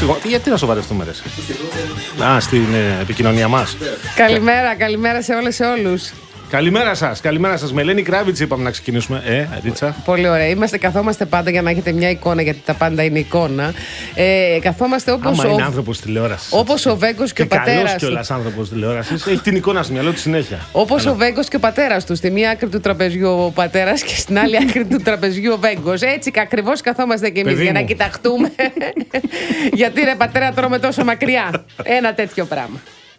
Γιατί να σοβαρευτούμε, ρε? Στην επικοινωνία μας. Καλημέρα σε όλες, σε όλους. Καλημέρα σας. Με Ελένη Κράβιτση είπαμε να ξεκινήσουμε. Ρίτσα. Πολύ ωραία. Καθόμαστε πάντα για να έχετε μια εικόνα, γιατί τα πάντα είναι εικόνα. Καθόμαστε όπως. Άμα είναι άνθρωπος τηλεόρασης. Όπως ο Βέγκος και ο πατέρας. Καλός κιόλας άνθρωπος τηλεόρασης. Έχει την εικόνα στο μυαλό του συνέχεια. Όπως ο Βέγκος και ο πατέρας του. Στη μία άκρη του τραπεζιού ο πατέρας και στην άλλη άκρη του τραπεζιού ο Βέγκος. Έτσι ακριβώς καθόμαστε κι εμείς για να κοιταχτούμε. Γιατί ρε πατέρα τρώμε τόσο μακριά. Ένα τέτοιο πράγμα.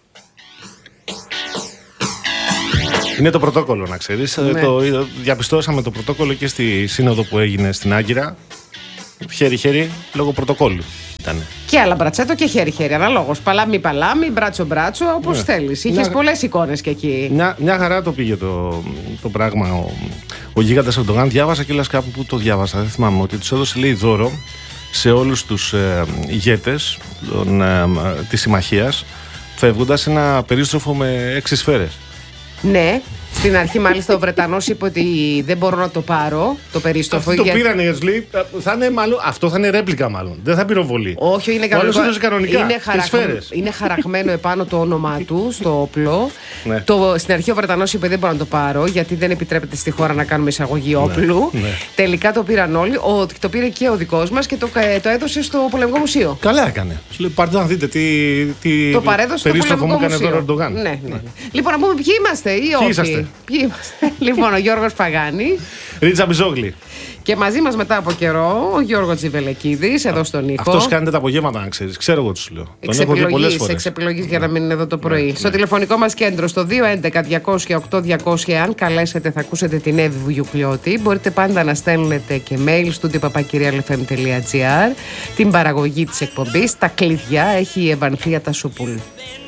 Είναι το πρωτόκολλο, να ξέρεις. Ναι. Διαπιστώσαμε το πρωτόκολλο και στη σύνοδο που έγινε στην Άγκυρα. Χέρι-χέρι, λόγω πρωτοκόλλου ήταν. Και άλλα μπρατσέτο και χέρι-χέρι. Αναλόγως. Παλάμι-παλάμι, μπράτσο-μπράτσο, όπως θέλεις. Είχες πολλές εικόνες και εκεί. Μια χαρά το πήγε το πράγμα. Ο γίγαντας Ερντογάν, διάβασα κιόλας κάπου που το διάβασα. Δεν θυμάμαι, ότι τους έδωσε, λέει, δώρο σε όλους τους ηγέτες της συμμαχίας, φεύγοντας ένα περίστροφο με 6 σφαίρες. Ναι, στην αρχή μάλιστα ο Βρετανός είπε ότι δεν μπορώ να το πάρω το περίστροφο. Αυτό το πήρανε οι Εσλοί. Αυτό θα είναι ρέπλικα μάλλον. Δεν θα πυροβολεί. Όχι, είναι κανονικά. Είναι χαραγμένο επάνω το όνομά του στο όπλο. Ναι. Στην αρχή ο Βρετανός είπε δεν μπορώ να το πάρω γιατί δεν επιτρέπεται στη χώρα να κάνουμε εισαγωγή όπλου. Ναι. Τελικά το πήραν όλοι. Το πήρε και ο δικός μας και το έδωσε στο Πολεμικό Μουσείο. Καλά έκανε. Σου λέει πάρτε να δείτε τι το παρέδωσε στο Πολεμικό Μουσείο. Ερντογάν. Ναι. Λοιπόν, να πούμε ποιοι είμαστε ή όχι. Ποιοι είμαστε. Λοιπόν, ο Γιώργος Παγάνη. Ρίτσα Μπιζόγλη. Και μαζί μας μετά από καιρό ο Γιώργος Τσιβελεκίδης, εδώ στον ήχο. Αυτός κάνετε τα απογεύματα, να ξέρεις. Ξέρω εγώ, τους λέω. Τον έχω δει πολλές φορές. Εξεπιλογής για να μην είναι εδώ το πρωί. Στο τηλεφωνικό μας κέντρο, στο 211-200-8200, αν καλέσετε, θα ακούσετε την Εύη Βουγιουκλιώτη. Μπορείτε πάντα να στέλνετε και mail στο studio@papakirialfm.gr. Την παραγωγή της εκπομπής, τα κλειδιά έχει η Ευανθία Τασούπουλου.